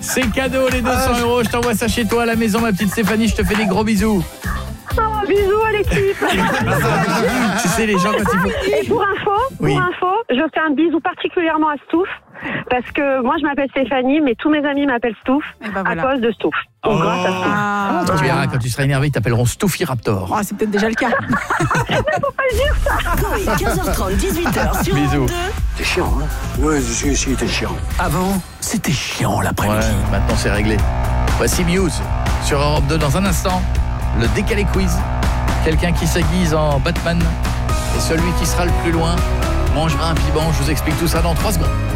C'est cadeau, les 200 €. Je t'envoie ça chez toi à la maison, ma petite Stéphanie. Je te fais des gros bisous. Oh, bisous à l'équipe. Tu sais, les gens, quand ils font... Et pour info, je fais un bisou particulièrement à Stouff. Parce que moi, je m'appelle Stéphanie, mais tous mes amis m'appellent Stouff à cause de Stouff. Donc, grâce à Stouff. Tu verras, quand tu seras énervé, ils t'appelleront Stouffy Raptor. Oh, c'est peut-être déjà le cas. Faut pas le dire, ça. Coé, 15h30, 18h sur Bisous. Europe 2. T'es chiant, hein? Ouais, c'était chiant. Avant, c'était chiant l'après-midi. Ouais, maintenant c'est réglé. Voici Muse sur Europe 2 dans un instant. Le décalé quiz. Quelqu'un qui s'aiguise en Batman. Et celui qui sera le plus loin mangera un piment. Je vous explique tout ça dans 3 secondes.